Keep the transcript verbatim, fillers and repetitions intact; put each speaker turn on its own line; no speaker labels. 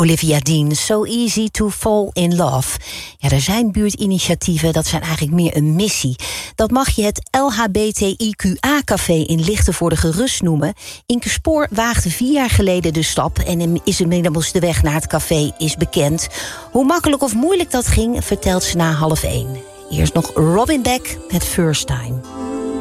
Olivia Dean, So Easy to Fall in Love. Ja, er zijn buurtinitiatieven, dat zijn eigenlijk meer een missie. Dat mag je het L H B T I Q A-café in Lichtenvoorde gerust noemen. Inke Spoor waagde vier jaar geleden de stap en is inmiddels de weg naar het café is bekend. Hoe makkelijk of moeilijk dat ging, vertelt ze na half één. Eerst nog Robin Beck met First Time.